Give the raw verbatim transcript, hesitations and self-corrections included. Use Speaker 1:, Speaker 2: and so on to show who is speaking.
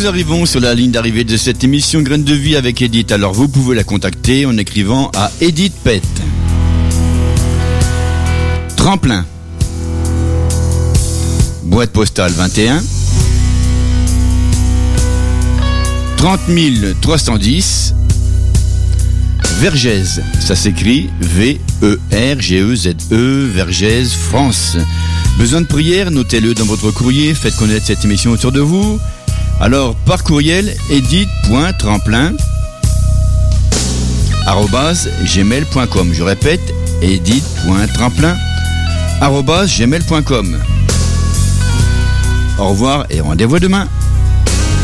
Speaker 1: Nous arrivons sur la ligne d'arrivée de cette émission Graines de Vie avec Edith. Alors vous pouvez la contacter en écrivant à Edith Pett. Tremplin. Boîte postale vingt et un. trente mille trois cent dix. Vergès, ça s'écrit V E R G E Z E, Vergès, France. Besoin de prière, notez-le dans votre courrier, faites connaître cette émission autour de vous. Alors, par courriel, edith.tremplin arobase gmail point com. Je répète, edith.tremplin arobase gmail point com. Au revoir et rendez-vous demain.